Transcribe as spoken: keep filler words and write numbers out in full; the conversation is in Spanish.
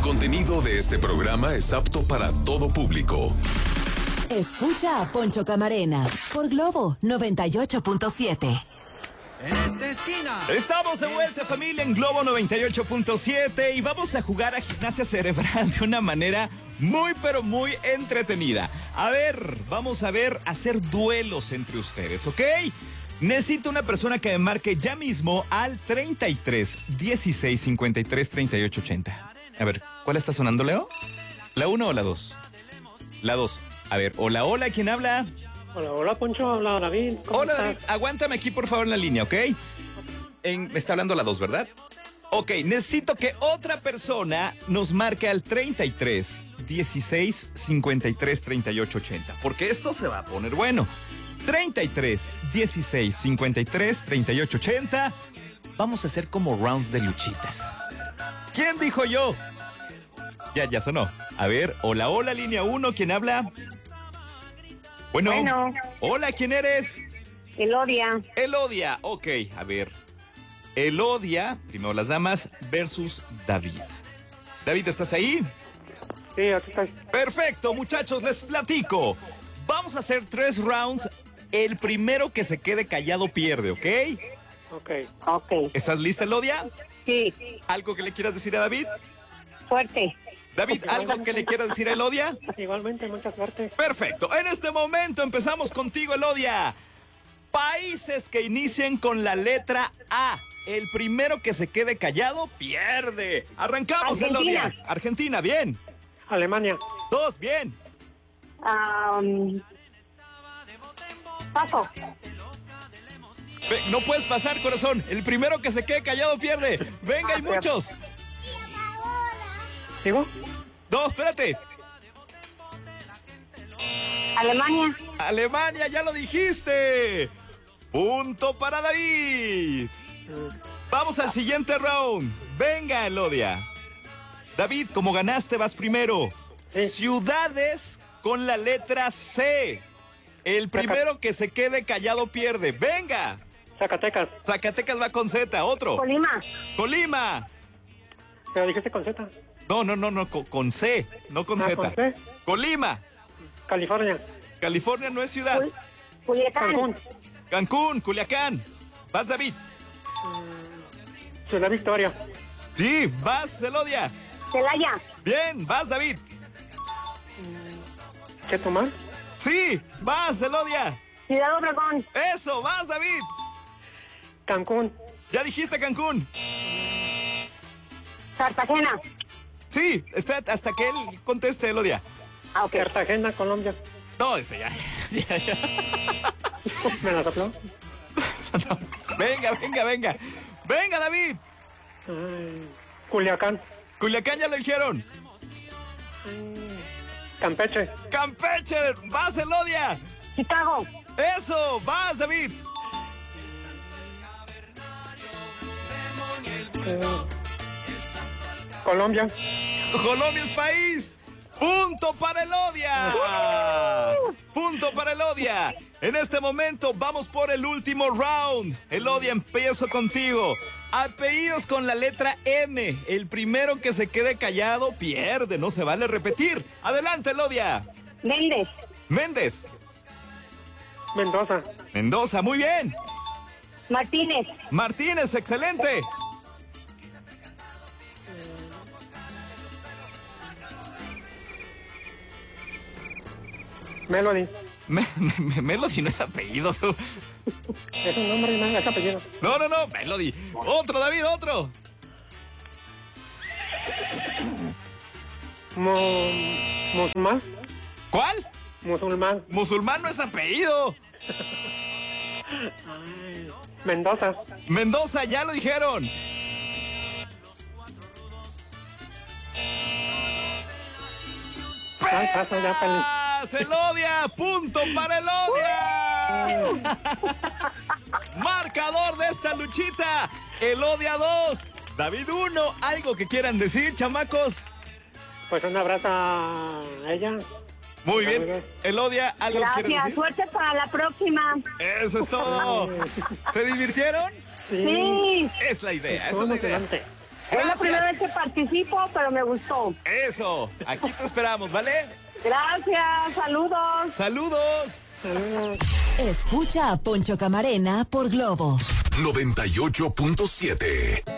contenido de este programa es apto para todo público. Escucha a Poncho Camarena por Globo noventa y ocho punto siete. En esta esquina. Estamos de vuelta, familia, en Globo noventa y ocho punto siete y vamos a jugar a gimnasia cerebral de una manera muy, pero muy entretenida. A ver, vamos a ver, hacer duelos entre ustedes, ¿ok? Necesito una persona que me marque ya mismo al treinta y tres, dieciséis, cincuenta y tres, treinta y ocho, ochenta. A ver, ¿cuál está sonando, Leo? ¿La uno o la dos? La dos. A ver, hola, hola, ¿quién habla? Hola, hola, Poncho, hola, David. Hola, estás? David, aguántame aquí, por favor, en la línea, ¿ok? En, me está hablando la dos, ¿verdad? Ok, necesito que otra persona nos marque al treinta y tres, dieciséis, cincuenta y tres, treinta y ocho, ochenta, porque esto se va a poner bueno. treinta y tres, dieciséis, cincuenta y tres, treinta y ocho, ochenta. Vamos a hacer como rounds de luchitas. ¿Quién dijo yo? Ya, ya sonó. A ver, hola, hola, línea uno, ¿quién habla? Bueno, Bueno. Hola, ¿quién eres? Elodia. Elodia, ok, a ver. Elodia, primero las damas, versus David. David, ¿estás ahí? Sí, aquí estoy. Perfecto, muchachos, les platico. Vamos a hacer tres rounds. El primero que se quede callado pierde, ¿ok? Ok. Ok. ¿Estás lista, Elodia? Sí. ¿Algo que le quieras decir a David? Fuerte. David, ¿algo que le quieras decir a Elodia? Igualmente, mucha suerte. Perfecto. En este momento empezamos contigo, Elodia. Países que inicien con la letra A. El primero que se quede callado pierde. Arrancamos, Argentina. Elodia. Argentina, bien. Alemania. Dos, bien. Um, paso. Ve, no puedes pasar, corazón. El primero que se quede callado pierde. Venga, hay muchos. ¿Sigo? No, espérate. Alemania. Alemania, ya lo dijiste. Punto para David. Vamos al siguiente round. Venga, Elodia. David, como ganaste, vas primero. Sí. Ciudades con la letra C. El primero que se quede callado pierde. Venga. Zacatecas. Zacatecas va con Z. Otro. Colima. Colima. Pero dijiste con Z. No, no, no, no, con, con C, no con Ah, Z. ¿con C? Colima. California. California no es ciudad. Cul- Culiacán. Cancún. Cancún, Culiacán. Vas, David. Ciudad Victoria. Sí, vas, Elodia. Celaya. Bien, vas, David. Chetumal. Sí, vas, Elodia. Ciudad Obregón. Eso, vas, David. Cancún. Ya dijiste Cancún. Cartagena. Sí, espérate hasta que él conteste, Elodia. Ah, ok. Cartagena, Colombia. No, ese ya. ya, ya. ¿Me la sopló? No. Venga, venga, venga. Venga, David. Ay, Culiacán. Culiacán ya lo dijeron. Campeche. Campeche, vas, Elodia. Chicago. Eso, vas, David. Eh, Colombia. Colombia es país. Punto para Elodia. Punto para Elodia. En este momento vamos por el último round. Elodia, empiezo contigo. Apellidos con la letra M. El primero que se quede callado pierde. No se vale repetir. Adelante, Elodia. Méndez. Méndez. Mendoza. Mendoza, muy bien. Martínez. Martínez, excelente. Melody. Me, me, Melody no es apellido. Es un nombre, no es apellido. No, no, no, Melody. Otro, David, otro. Mo, musulmán. ¿Cuál? Musulmán. Musulmán no es apellido. Ay, Mendoza. Mendoza, ya lo dijeron. Ay, paso ya, Peli. Elodia, punto para Elodia. Marcador de esta luchita. Elodia dos, David uno. ¿Algo que quieran decir, chamacos? Pues un abrazo a ella. Muy bien. Elodia, ¿algo que quieres Gracias. decir? Suerte para la próxima. Eso es todo. ¿Se divirtieron? Sí. Es la idea, esa es Estuvo la idea. emocionante. Es la primera Gracias. vez que participo, pero me gustó. Eso. Aquí te esperamos, ¿vale? Gracias, saludos. Saludos. Escucha a Poncho Camarena por Globo. noventa y ocho punto siete.